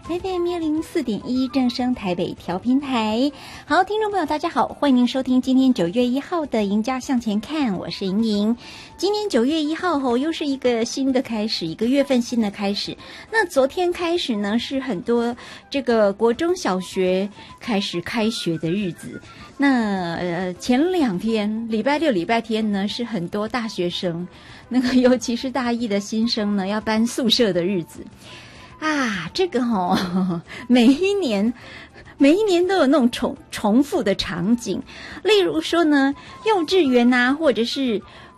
FM104.1正声台北调频台。好，听众朋友大家好，欢迎您收听今天9月1号的赢家向前看，我是莹莹。今天9月1号又是一个新的开始，一个月份新的开始。那昨天开始呢，是很多这个国中小学开始开学的日子。那前2天礼拜六礼拜天呢，是很多大学生，那个尤其是大一的新生呢，要搬宿舍的日子啊。这个每一年都有那种重复的场景。例如说呢，幼稚园啊，或者是